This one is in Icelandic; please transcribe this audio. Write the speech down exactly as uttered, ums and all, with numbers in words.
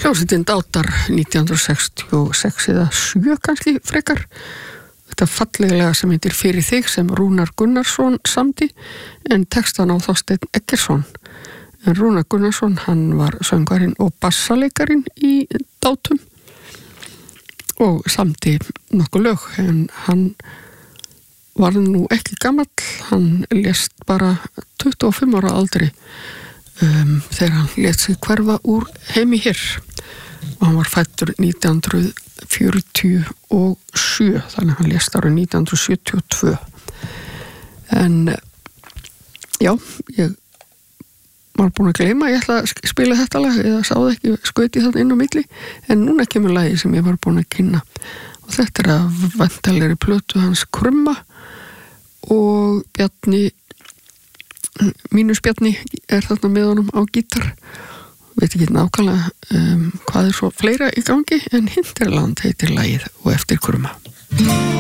Hljómsveitin Dátar nítján hundruð sextíu og sex eða sjö kannski frekar. Þetta fallega sem heitir Fyrir þig sem Rúnar Gunnarsson samdi en textan á Þorsteinn Eggertsson. En Rúnar Gunnarsson hann var söngvarinn og bassalekarinn í Dátum og samdi nokkuð lög en hann var nú ekki gamall, hann lést bara tuttugu og fimm ára aldri um, þegar hann lét sig hverfa úr heimi hér og hann var fæddur nítján hundruð fjörutíu og sjö, þannig að hann lést árið nítján hundruð sjötíu og tvö. En já, ég var búin að gleyma, ég ætla að spila þetta lag eða sáðu ekki skauti þarna inn á milli en núna kemur lagi sem ég var búin að kynna og þetta er að vantalegri plötu hans Krumma og Bjarni mínus Bjarni er þarna með honum á gítar veit ekki nákvæmlega um, hvað er svo fleira í gangi en Hinterland heitir lagið og eftir Krumma.